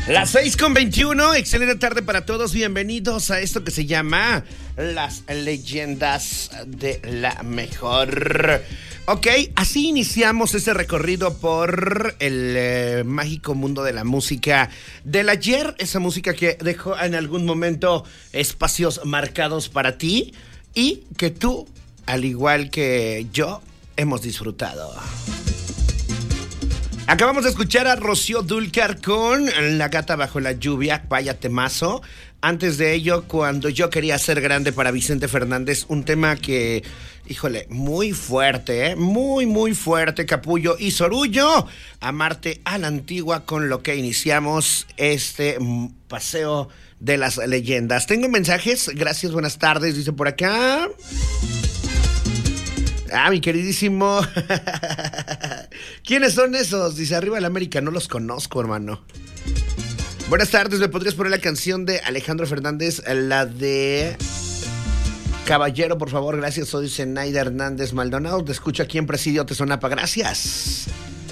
Las 6:21, excelente tarde para todos, bienvenidos a esto que se llama Las Leyendas de la Mejor. Ok, así iniciamos este recorrido por el mágico mundo de la música del ayer, esa música que dejó en algún momento espacios marcados para ti y que tú, al igual que yo, hemos disfrutado. Acabamos de escuchar a Rocío Dúrcal con La Gata Bajo la Lluvia, vaya temazo. Antes de ello, Cuando yo quería ser grande, para Vicente Fernández, un tema que, híjole, muy fuerte, muy fuerte. Capullo y Sorullo, Amarte a la Antigua, con lo que iniciamos este paseo de las leyendas. Tengo mensajes, gracias, buenas tardes, dice por acá. Mi queridísimo. ¿Quiénes son esos? Dice Arriba el América, no los conozco, hermano. Buenas tardes, ¿me podrías poner la canción de Alejandro Fernández? La de Caballero, por favor, gracias. Soy Zenaida Hernández Maldonado, te escucho aquí en Presidio Tesonapa, gracias.